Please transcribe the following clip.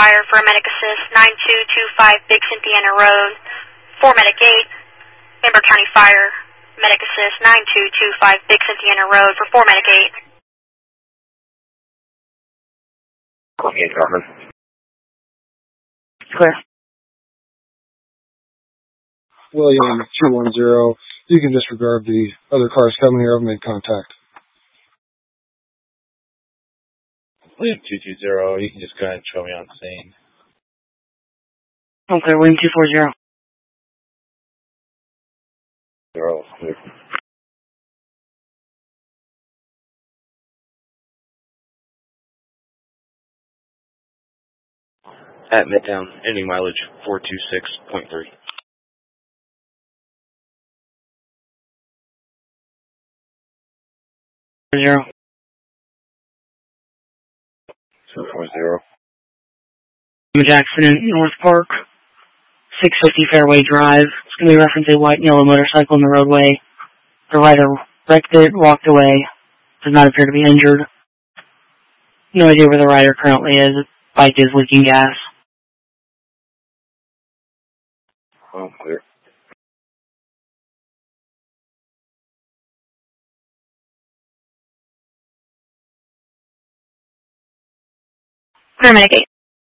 Fire for a medic assist, 9225 Big Cynthiana Road, 4 medic 8. Amber County Fire, medic assist, 9225 Big Cynthiana Road for 4 medic 8. Okay, Carmen. Clear. William 210, you can disregard the other cars coming here. I've made contact. William 220, you can just go ahead and show me on scene. Okay, William 240. 0, clear. At Midtown, ending mileage 426.3. 0. 240. Jackson in North Park, 650 Fairway Drive. It's going to be referencing a white and yellow motorcycle in the roadway. The rider wrecked it, walked away. Does not appear to be injured. No idea where the rider currently is. The bike is leaking gas. Oh, clear. Clear medic 8.